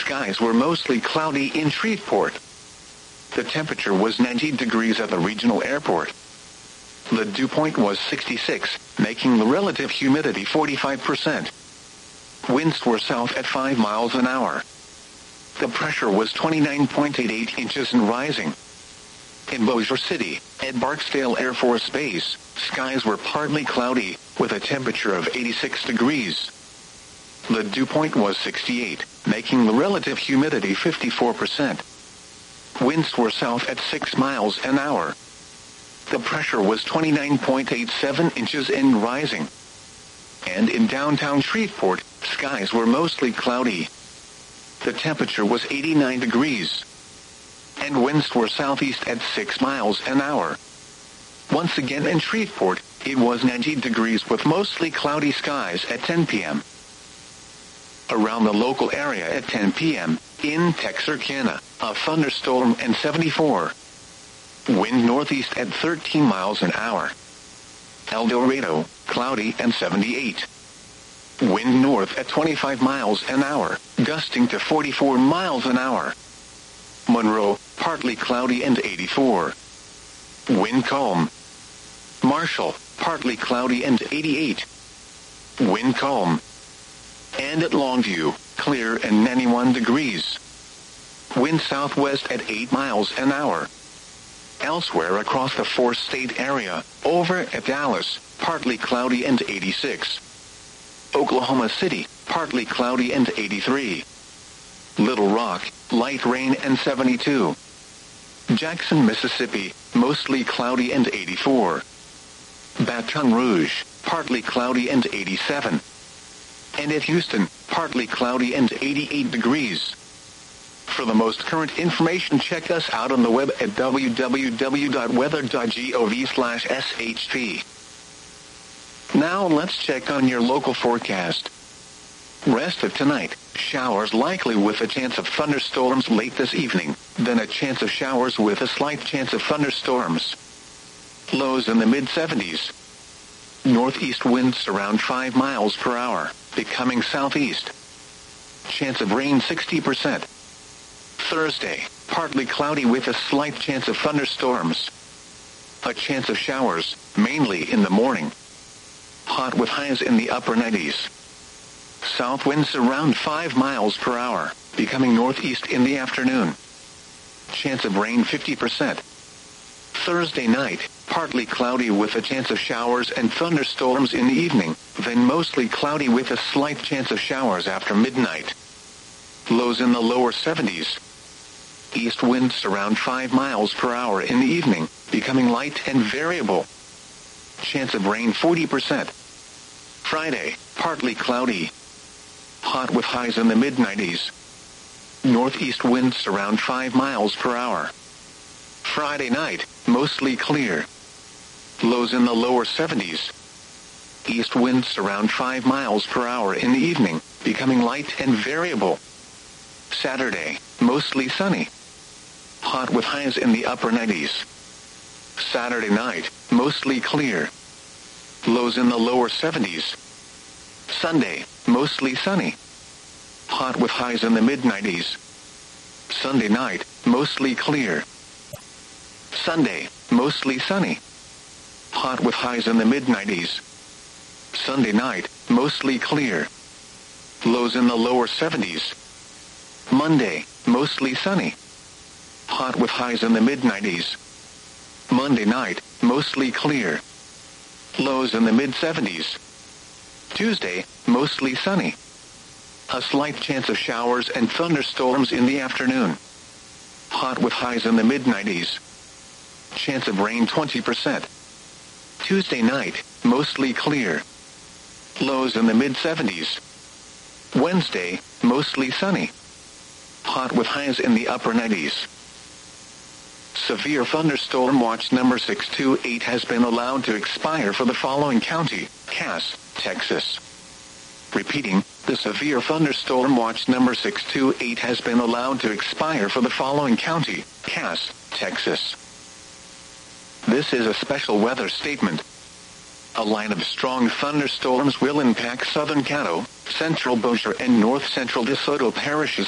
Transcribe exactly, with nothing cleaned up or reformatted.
skies were mostly cloudy in Shreveport. The temperature was ninety degrees at the regional airport. The dew point was sixty-six, making the relative humidity forty-five percent. Winds were south at five miles an hour. The pressure was twenty-nine point eight eight inches and rising. In Bossier City, at Barksdale Air Force Base, skies were partly cloudy, with a temperature of eighty-six degrees. The dew point was sixty-eight, making the relative humidity fifty-four percent. Winds were south at six miles an hour. The pressure was twenty-nine point eight seven inches and rising. And in downtown Shreveport, skies were mostly cloudy. The temperature was eighty-nine degrees. And winds were southeast at six miles an hour. Once again in Shreveport, it was ninety degrees with mostly cloudy skies at ten p.m. Around the local area at ten p.m., in Texarkana, a thunderstorm and seventy-four. Wind northeast at thirteen miles an hour. El Dorado, cloudy and seventy-eight. Wind north at twenty-five miles an hour, gusting to forty-four miles an hour. Monroe, partly cloudy and eighty-four. Wind calm. Marshall, partly cloudy and eighty-eight. Wind calm. And at Longview, clear and ninety-one degrees. Wind southwest at eight miles an hour. Elsewhere across the four-state area, over at Dallas, partly cloudy and eighty-six. Oklahoma City, partly cloudy and eighty-three. Little Rock, light rain and seventy-two. Jackson, Mississippi, mostly cloudy and eighty-four. Baton Rouge, partly cloudy and eighty-seven. And at Houston, partly cloudy and eighty-eight degrees. For the most current information, check us out on the web at w w w dot weather dot gov slash s h p. Now let's check on your local forecast. Rest of tonight, showers likely with a chance of thunderstorms late this evening, then a chance of showers with a slight chance of thunderstorms. Lows in the mid seventies. Northeast winds around five miles per hour, becoming southeast. Chance of rain sixty percent. Thursday, partly cloudy with a slight chance of thunderstorms. A chance of showers, mainly in the morning. Hot with highs in the upper nineties. South winds around five miles per hour, becoming northeast in the afternoon. Chance of rain fifty percent. Thursday night, partly cloudy with a chance of showers and thunderstorms in the evening, then mostly cloudy with a slight chance of showers after midnight. Lows in the lower seventies. East winds around five miles per hour in the evening, becoming light and variable. Chance of rain forty percent. Friday, partly cloudy. Hot with highs in the mid nineties. Northeast winds around five miles per hour. Friday night, mostly clear. Lows in the lower seventies. East winds around five miles per hour in the evening, becoming light and variable. Saturday, mostly sunny. Hot with highs in the upper nineties. Saturday night, mostly clear. Lows in the lower seventies. Sunday, mostly sunny. Hot with highs in the mid nineties. Sunday night, mostly clear. Sunday, mostly sunny. Hot with highs in the mid nineties. Sunday night, mostly clear. Lows in the lower seventies. Monday, mostly sunny. Hot with highs in the mid nineties. Monday night, mostly clear. Lows in the mid seventies. Tuesday, mostly sunny. A slight chance of showers and thunderstorms in the afternoon. Hot with highs in the mid nineties. Chance of rain twenty percent. Tuesday night, mostly clear. Lows in the mid seventies. Wednesday, mostly sunny. Hot with highs in the upper nineties. Severe thunderstorm watch number six two eight has been allowed to expire for the following county: Cass, Texas. Repeating, the severe thunderstorm watch number six two eight has been allowed to expire for the following county: Cass, Texas. This is a special weather statement. A line of strong thunderstorms will impact southern Caddo, central Bossier and north-central DeSoto parishes